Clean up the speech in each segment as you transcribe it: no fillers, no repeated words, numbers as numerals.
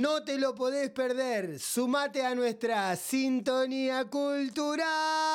no te lo podés perder. Sumate a nuestra sintonía cultural.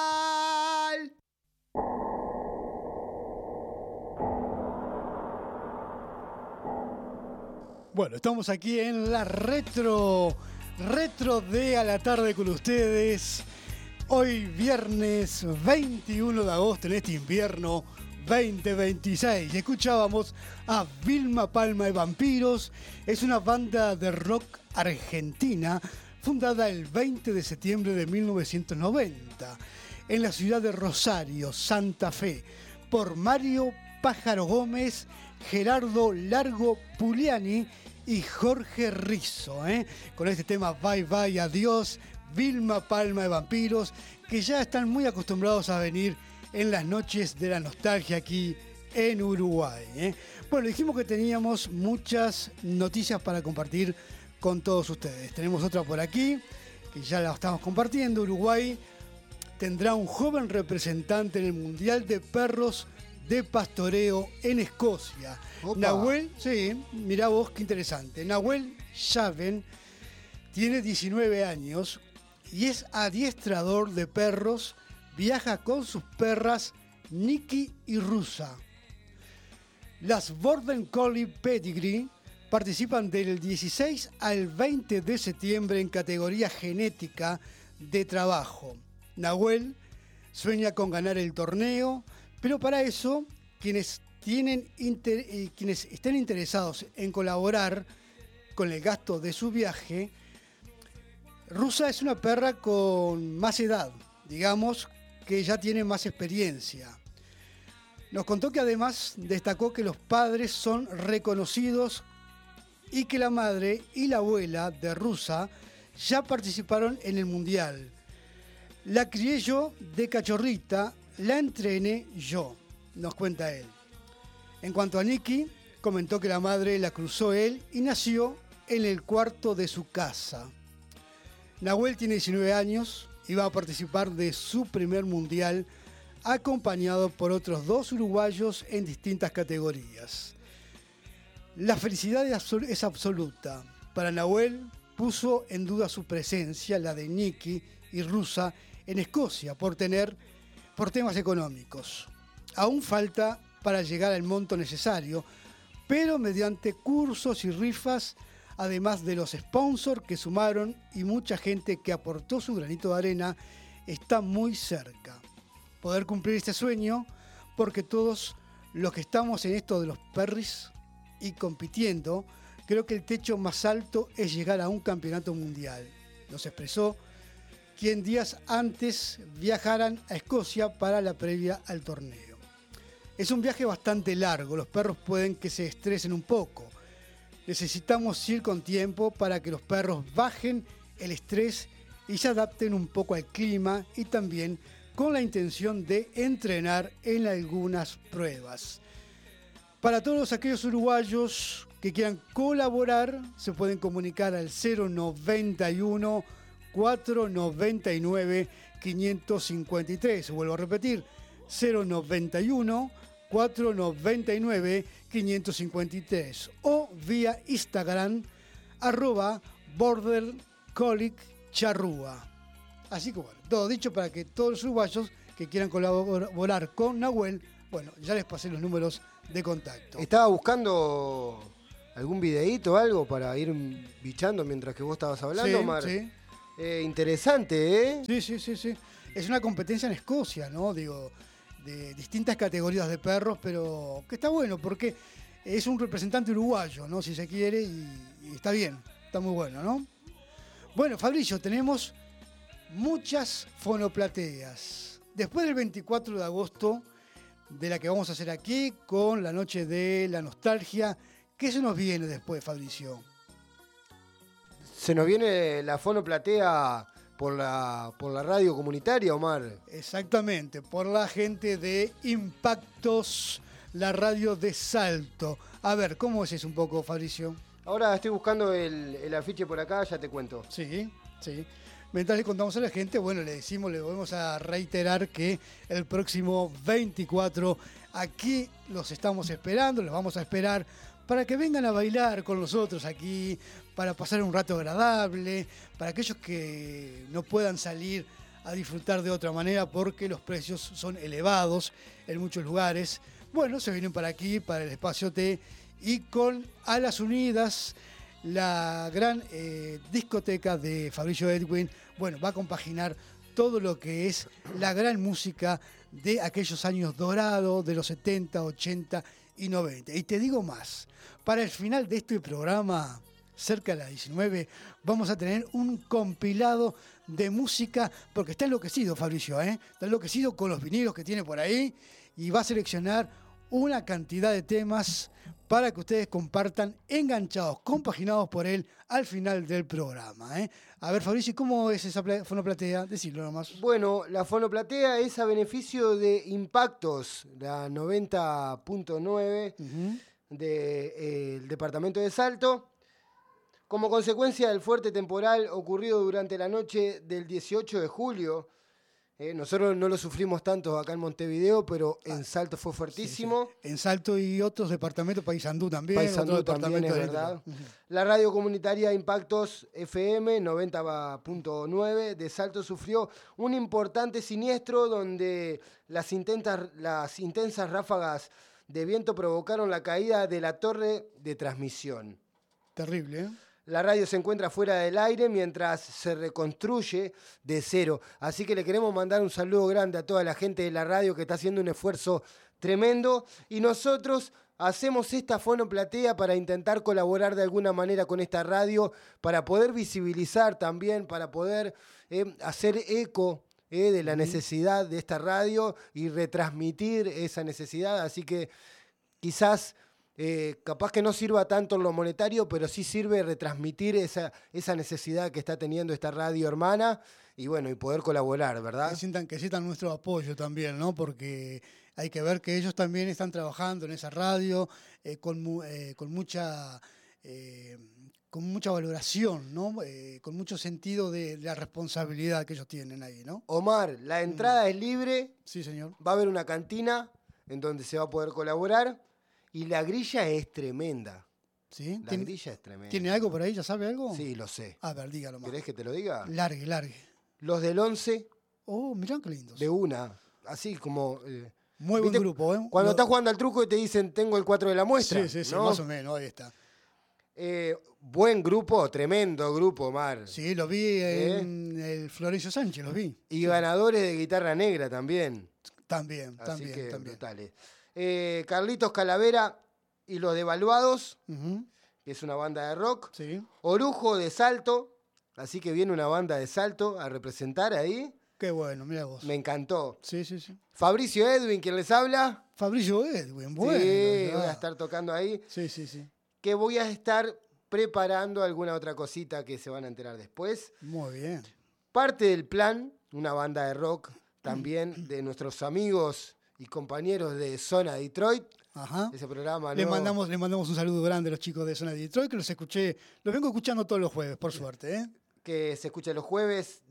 Bueno, estamos aquí en la retro de A la Tarde con ustedes. Hoy viernes 21 de agosto en este invierno 2026. Escuchábamos a Vilma Palma de Vampiros. Es una banda de rock argentina fundada el 20 de septiembre de 1990 en la ciudad de Rosario, Santa Fe, por Mario Pájaro Gómez, Gerardo Largo Pugliani y Jorge Rizzo, con este tema Bye Bye Adiós, Vilma Palma de Vampiros, que ya están muy acostumbrados a venir en las noches de la nostalgia aquí en Uruguay. Bueno, dijimos que teníamos muchas noticias para compartir con todos ustedes. Tenemos otra por aquí, que ya la estamos compartiendo. Uruguay tendrá un joven representante en el Mundial de Perros de Pastoreo en Escocia. Opa. Nahuel, sí, mirá vos, qué interesante. Nahuel Chaven tiene 19 años y es adiestrador de perros. Viaja con sus perras Nikki y Rusa. Las Border Collie Pedigree participan del 16 al 20 de septiembre en categoría genética de trabajo. Nahuel sueña con ganar el torneo, pero para eso, quienes estén interesados en colaborar con el gasto de su viaje, Rusa es una perra con más edad, digamos, que ya tiene más experiencia. Nos contó que además destacó que los padres son reconocidos y que la madre y la abuela de Rusa ya participaron en el Mundial. La crié yo de cachorrita, la entrené yo, nos cuenta él. En cuanto a Nikki, comentó que la madre la cruzó él y nació en el cuarto de su casa. Nahuel tiene 19 años y va a participar de su primer mundial acompañado por otros 2 uruguayos en distintas categorías. La felicidad es absoluta. Para Nahuel puso en duda su presencia, la de Nikki y Rusa, en Escocia por temas económicos. Aún falta para llegar al monto necesario, pero mediante cursos y rifas, además de los sponsors que sumaron y mucha gente que aportó su granito de arena, está muy cerca. Poder cumplir este sueño, porque todos los que estamos en esto de los perris y compitiendo, creo que el techo más alto es llegar a un campeonato mundial. Nos expresó quien días antes viajaran a Escocia para la previa al torneo. Es un viaje bastante largo, los perros pueden que se estresen un poco. Necesitamos ir con tiempo para que los perros bajen el estrés y se adapten un poco al clima y también con la intención de entrenar en algunas pruebas. Para todos aquellos uruguayos que quieran colaborar, se pueden comunicar al 091 499 553. Vuelvo a repetir, 091 499 553 o vía Instagram @bordercolliecharrúa. Así que bueno, todo dicho para que todos los uruguayos que quieran colaborar con Nahuel, bueno, ya les pasé los números de contacto. Estaba buscando algún videíto o algo para ir bichando mientras que vos estabas hablando, sí, Omar. Sí. Interesante, ¿eh? Sí. Es una competencia en Escocia, ¿no? Digo, de distintas categorías de perros, pero que está bueno porque es un representante uruguayo, ¿no? Si se quiere, y está bien, está muy bueno, ¿no? Bueno, Fabricio, tenemos muchas fonoplateas. Después del 24 de agosto, de la que vamos a hacer aquí, con la noche de la nostalgia, ¿qué se nos viene después, Fabricio? Se nos viene la fonoplatea por la radio comunitaria, Omar. Exactamente, por la gente de Impactos, la radio de Salto. A ver, ¿cómo es eso un poco, Fabricio? Ahora estoy buscando el afiche por acá, ya te cuento. Sí. Mientras le contamos a la gente, bueno, le volvemos a reiterar que el próximo 24 aquí los estamos esperando, los vamos a esperar para que vengan a bailar con nosotros aquí, para pasar un rato agradable, para aquellos que no puedan salir a disfrutar de otra manera porque los precios son elevados en muchos lugares. Bueno, se vienen para aquí, para el Espacio T, y con Alas Unidas, la gran discoteca de Fabricio Edwin, bueno, va a compaginar todo lo que es la gran música de aquellos años dorados, de los 70, 80 y 90. Y te digo más, para el final de este programa, cerca de las 19, vamos a tener un compilado de música, porque está enloquecido Fabricio, está enloquecido con los vinilos que tiene por ahí, y va a seleccionar una cantidad de temas para que ustedes compartan enganchados, compaginados por él al final del programa. A ver, Fabricio, ¿cómo es esa fonoplatea? Decirlo nomás. Bueno, la fonoplatea es a beneficio de Impactos, la 90.9 del departamento de Salto. Como consecuencia del fuerte temporal ocurrido durante la noche del 18 de julio, nosotros no lo sufrimos tanto acá en Montevideo, pero en Salto fue fuertísimo. Sí, sí. En Salto y otros departamentos, Paysandú también. Paysandú también, es verdad. La radio comunitaria Impactos FM 90.9 de Salto sufrió un importante siniestro donde las intensas ráfagas de viento provocaron la caída de la torre de transmisión. Terrible, ¿eh? La radio se encuentra fuera del aire mientras se reconstruye de cero. Así que le queremos mandar un saludo grande a toda la gente de la radio que está haciendo un esfuerzo tremendo. Y nosotros hacemos esta fonoplatea para intentar colaborar de alguna manera con esta radio, para poder visibilizar también, para poder hacer eco de la necesidad de esta radio y retransmitir esa necesidad. Así que quizás... capaz que no sirva tanto en lo monetario, pero sí sirve retransmitir esa necesidad que está teniendo esta radio hermana y bueno, y poder colaborar, ¿verdad? Que sientan nuestro apoyo también, ¿no? Porque hay que ver que ellos también están trabajando en esa radio con mucha valoración, ¿no? Con mucho sentido de la responsabilidad que ellos tienen ahí, ¿no? Omar, la entrada es libre. Sí, señor. Va a haber una cantina en donde se va a poder colaborar. Y la grilla es tremenda. ¿Sí? La grilla es tremenda. ¿Tiene algo por ahí? ¿Ya sabe algo? Sí, lo sé. A ver, dígalo más. ¿Querés que te lo diga? Largue. Los del 11. Oh, mirá qué lindos. De una. Así como... muy buen grupo, ¿eh? Cuando estás jugando al truco y te dicen, tengo el 4 de la muestra. Sí, ¿no? más o menos, ahí está. Buen grupo, tremendo grupo, Omar. Sí, lo vi en el Florencio Sánchez, los vi. Y ganadores de guitarra negra también. También. Brutales. Carlitos Calavera y los Devaluados, que es una banda de rock. Sí. Orujo de Salto, así que viene una banda de Salto a representar ahí. Qué bueno, mira vos. Me encantó. Sí. Fabricio Edwin, ¿quién les habla? Fabricio Edwin, bueno. Sí, voy a estar tocando ahí. Sí. Que voy a estar preparando alguna otra cosita que se van a enterar después. Muy bien. Parte del plan, una banda de rock también de nuestros amigos y compañeros de Zona Detroit. Ajá. Ese programa, Le ¿no? mandamos un saludo grande a los chicos de Zona Detroit, que los vengo escuchando todos los jueves, por suerte, ¿eh? Que se escucha los jueves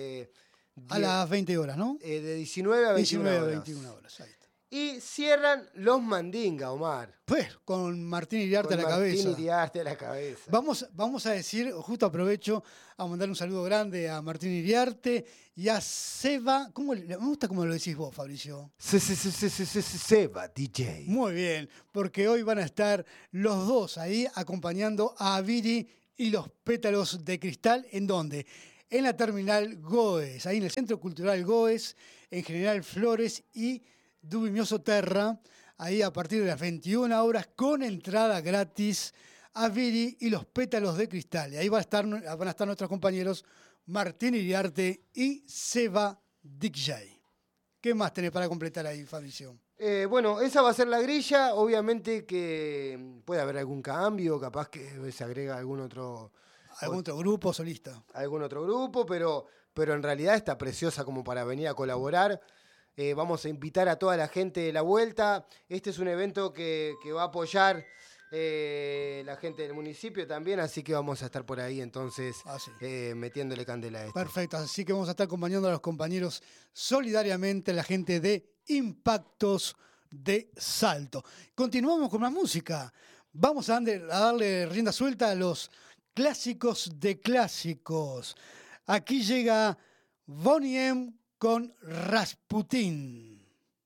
a las 20 horas, ¿no? De 19 a 21 horas. 21 horas, ahí está. Y cierran los Mandinga, Omar. Pues, con Martín Iriarte a la cabeza. Martín Iriarte a la cabeza. Vamos a decir, justo aprovecho a mandar un saludo grande a Martín Iriarte y a Seba. Me gusta cómo lo decís vos, Fabricio. Seba, DJ. Muy bien, porque hoy van a estar los dos ahí acompañando a Viri y los Pétalos de Cristal. ¿En dónde? En la terminal Goes, ahí en el Centro Cultural Goes, en General Flores y Dubimioso Terra, ahí a partir de las 21 horas con entrada gratis a Viri y los Pétalos de Cristal. Y ahí van a estar nuestros compañeros Martín Iriarte y Seba DJ. ¿Qué más tenés para completar ahí, Fabricio? Bueno, esa va a ser la grilla. Obviamente que puede haber algún cambio, capaz que se agrega algún otro grupo solista. Algún otro grupo, pero en realidad está preciosa como para venir a colaborar. Vamos a invitar a toda la gente de la vuelta. Este es un evento que va a apoyar la gente del municipio también, así que vamos a estar por ahí entonces metiéndole candela a esto. Perfecto, así que vamos a estar acompañando a los compañeros solidariamente, la gente de Impactos de Salto. Continuamos con más música. Vamos a darle rienda suelta a los clásicos de clásicos. Aquí llega Boney M con Rasputin.